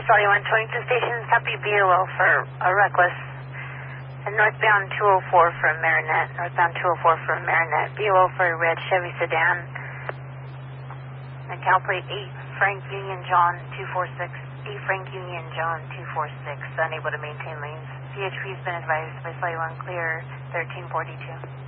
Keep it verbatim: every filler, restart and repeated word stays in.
Charlie one, Torrington Station, copy B O L for a reckless. And northbound two oh four from Marinette, northbound two oh four from Marinette, B O L for a red Chevy sedan. Account plate eight, Frank Union John two four six, eight Frank Union John two four six, unable to maintain lanes. C H P has been advised by Charlie one, clear thirteen forty-two.